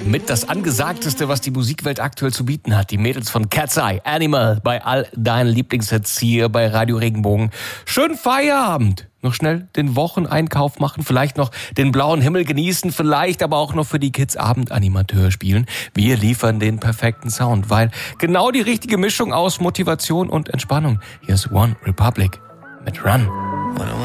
mit das Angesagteste, was die Musikwelt aktuell zu bieten hat. Die Mädels von Cat's Eye, Animal, bei all deinen Lieblingshits hier bei Radio Regenbogen. Schönen Feierabend. Noch schnell den Wocheneinkauf machen, vielleicht noch den blauen Himmel genießen, vielleicht aber auch noch für die Kids Abendanimateur spielen. Wir liefern den perfekten Sound, weil genau die richtige Mischung aus Motivation und Entspannung. Hier ist One Republic mit Run.